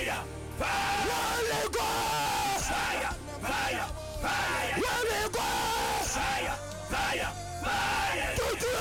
fire, Holy Ghost, fire, fire, fire, Holy Ghost, fire, fire, fire,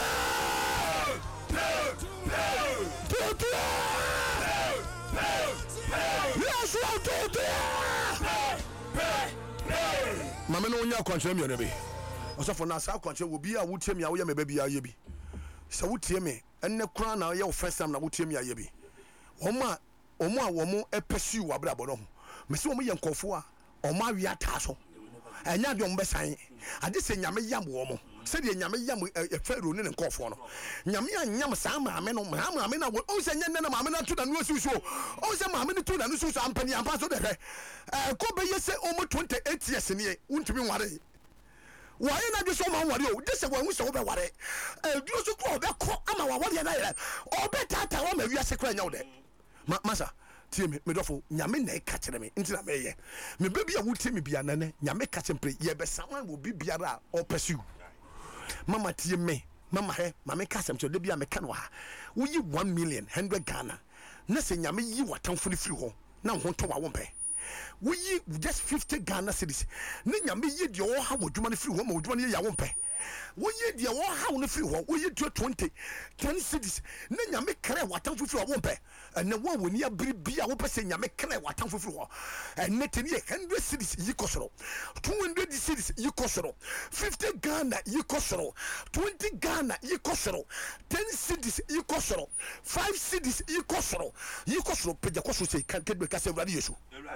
Mama no nya kwanche mi onabe osofo na sa kwanche wo bi a wotie mi a wo ye me ba bi aye bi se wotie me enne kura na ye wo first time na wotie mi aye bi omo a epesi wo abrabo no me se omo ye nkofo a omo awi ata so enya de omo besan ade se nyame yam wo mo se de nyame yam efero ne nkofo no nyame anyam sa maame no maame na wo se nya na maame na to da no susu o se maame ne to da no susu ampani ampa so de ko be ye se omo 28 years ne untumi nware why na just so man worry o this one we so be worry duro so ko be ko ama wa worry na yere o be tata wa ma wi asekra nya wo de masa tie me dofo nyame na e ka kire me ntina me ye me baby a wutie me bia nane nyame ka chempre ye be saman wo bibiara o pursue mama tie me mama he mama ka sem che de bia me ka no ha wo yi 1 million 100 Ghana na se nyame yi watamfo ni firi ho na ho to wa wo mpe we just 50 Ghana cedis ne nyame ye de wo ha wodwuma ne firi ho ma wodwuma ne ya wo mpe we ye de wo ha wo ne firi ho we ye 20 10 cedis ne nyame kre watamfo firi ho wo mpe ene wo woni abiri bia wo pese nyame kre watamfo firi ho ene teni 100 cedis yi kosoro 200 cedis yi kosoro 50 Ghana yi kosoro 20 Ghana yi kosoro 10 cedis yi kosoro 5 cedis yi kosoro peja kosoro se kan kedbe ka se urade yesu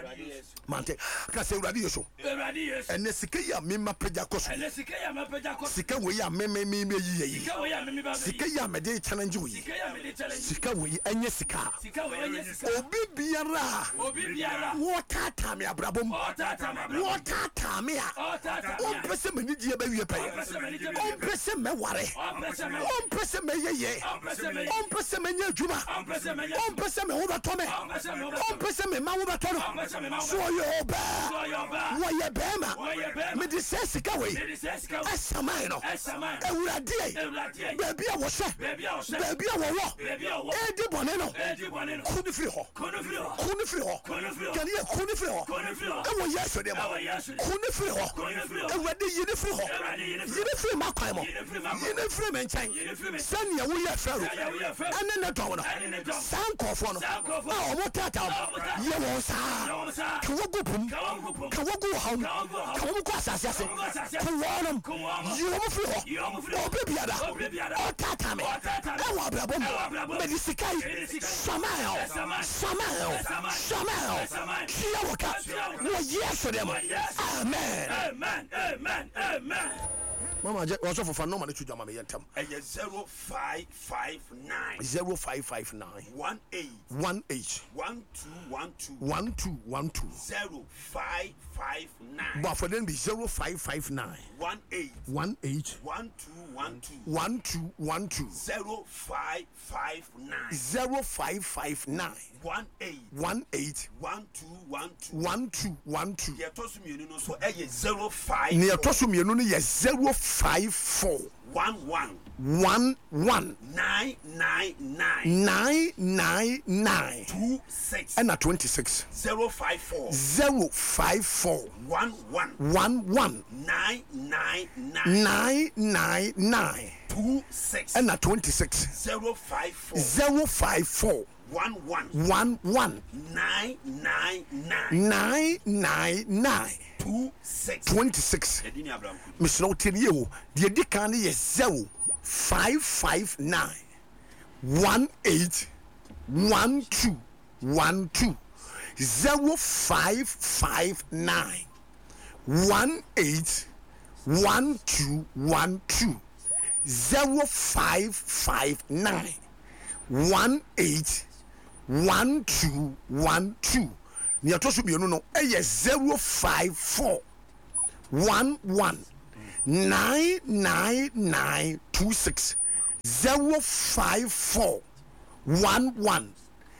mante ka se urade yesu ene sike ya mema peja kosoro ene sike ya ma peja kosoro sike we ya me yi sike we ya me ba sike ya me de challenge we sike we enye sika obi biara water time abrabom water time o pese me ni die ba wie pa o pese me ware o pese me yeye o pese me nya djuma o pese me ho bato me o pese me ma ho bato no so yo ba wo ye be ma me di se sika we esamai no ewurade baby a wo se baby a wo e di bone no kuni free ho can you kuni free ho e wo yeso dem kuni free ho ewurade yini free ho yini free ma kwan mo yini free me nchan sania wo ye fero ene ne to no sankofo no a omo tata ye wo sa ka wo gupum ka wo gu ha ka wo ko asase ase ko wonum ye wo free ho obi biada o tata me e wo abrabom me disikai samael kia waka wo yeso dem amen mama je also for no man to jama me yentam 0559 18 1212 0559 but for them be 0559 18 1212 0559 18 1212 ye to so mienu no so eye 05 ne to so mienu no ye 054 11 999 26 and 26 054 11 999 26 and 26 054 11 999 26 Mr. Otenio the edikan is 0559 18 12 0559 18 12 0559 18 12 near to be no 054 11 99926 054 11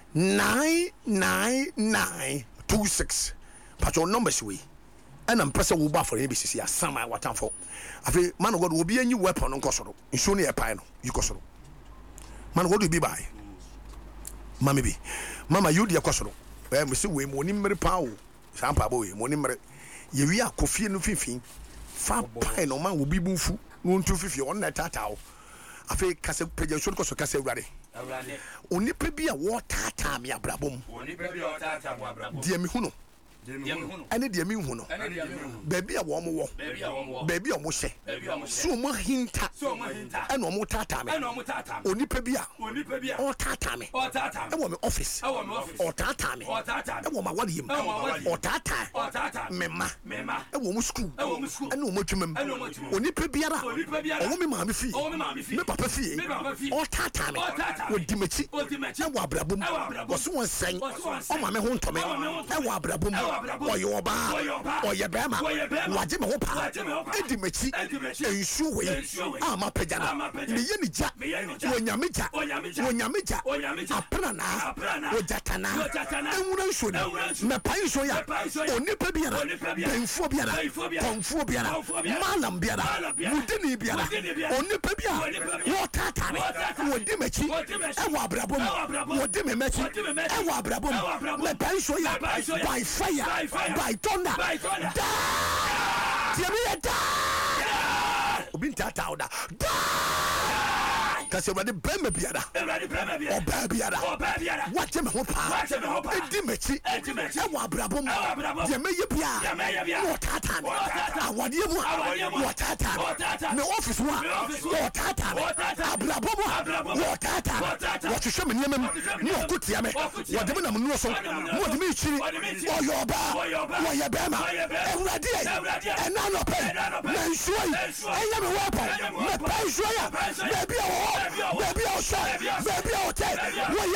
99926 but your numbers we and I'm pressing wo ba for ABCC asama watan for afi man God will be any weapon on kosoro nso ne e pai no you kosoro man God will be by mama you dia kosoro me se we mo ni mmere pa o sampa bo we mo ni mmere ye wi akofie no fifin fa pai no man wo bibunfu no ntu fifie on na tata o afi kase peje so ko so kase awurade oni pe bi a wo tata me abrabom oni pe bi o tata mo abrabom die me hu no ene die me hu no baby a wo mo wo baby a mo hye so mo hinta ene mo tata me oni pe bi a o tata me e wo me office o tata me e wo ma wale yim o tata me ma e wo mo school ene wo mo twemam oni pe biara o wo me ma me fi me papa fi o tata me o di machi e wo abrabom wo so won sen o ma me ho ntome e wo abrabom oyo oba oye bema waje me ho pa edi machi ensu we ama pejana me ye ni ja wonyame ja aprana ojatana enwura nso ni me pa nso ya oni pa biara benfo biara konfo biara malam biara mudini biara oni pa biara wo tata me wodi machi e wa abrabom wodi me machi e wa abrabom me pa nso ya by fire by thunder da tiemi da obi tata oda da kasi Awurade bema biara oba biara wache me ho pa edi mechi e wa abrabom de meye bia wo tata me awade mu wo tata me office wa wo tata me abrabom wo tata wo hwehwe me niam mu okotia me wo de me nam no so wo de me chiri oyoba wo ye bema Awurade ena no pe na nsuoi eya me wo pa me pa nsuoi ya me bia wo baby, I'll say, baby, I'll take.